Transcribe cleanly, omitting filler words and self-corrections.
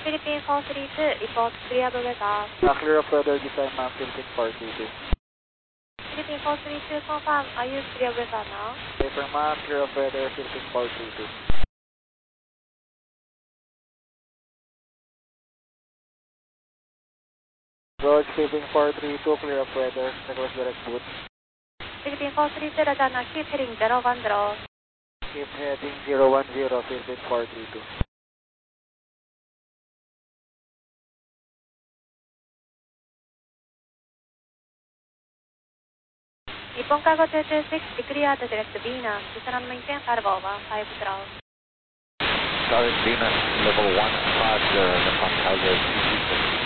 Philippine 432, report clear of weather. Clear of weather this time, ma'am, Philippine 432. Philippine 432, confirm, are you clear of weather now? Paper, ma'am, clear of weather, Philippine 432. Roger, Philippine 432, clear of weather, request direct boot. Philippine 432, radar now, keep heading 010. Keep heading 010, Philippine 432. Nippon Cargo 226, declare the direct Venus, descend maintain cargo 15 0. Direct Venus, level 150, Nippon Cargo.